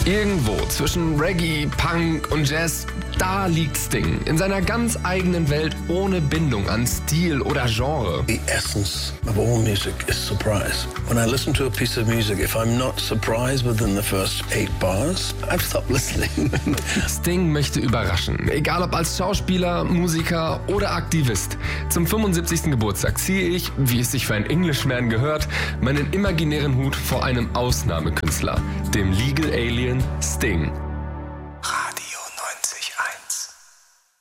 Irgendwo zwischen Reggae, Punk und Jazz, da liegt Sting. In seiner ganz eigenen Welt ohne Bindung an Stil oder Genre. The essence of all music is surprise. When I listen to a piece of music, if I'm not surprised within the first 8 bars, I've stopped listening. Sting möchte überraschen, egal ob als Schauspieler, Musiker oder Aktivist. Zum 75. Geburtstag ziehe ich, wie es sich für einen Englishman gehört, meinen imaginären Hut vor einem Ausnahmekünstler, dem Legal Alien Sting.